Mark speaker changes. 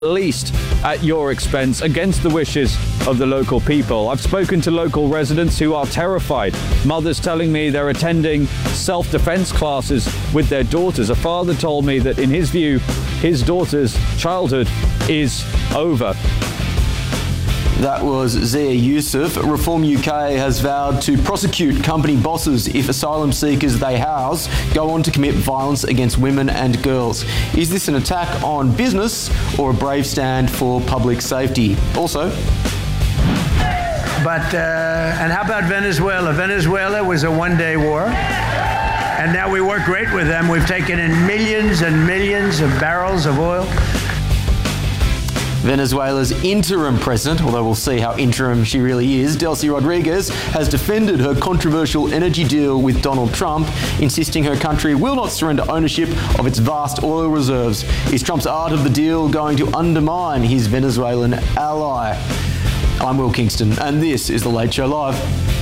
Speaker 1: least at your expense, against the wishes of the local people. I've spoken to local residents who are terrified. Mothers telling me they're attending self-defense classes with their daughters. A father told me that in his view, his daughter's childhood is over.
Speaker 2: That was Zia Yusuf. Reform UK has vowed to prosecute company bosses if asylum seekers they house go on to commit violence against women and girls. Is this an attack on business or a brave stand for public safety? Also,
Speaker 3: and how about Venezuela? Venezuela was a one-day war. And now we work great with them. We've taken in millions and millions of barrels of oil.
Speaker 2: Venezuela's interim president, although we'll see how interim she really is, Delcy Rodriguez, has defended her controversial energy deal with Donald Trump, insisting her country will not surrender ownership of its vast oil reserves. Is Trump's art of the deal going to undermine his Venezuelan ally? I'm Will Kingston, and this is The Late Show Live.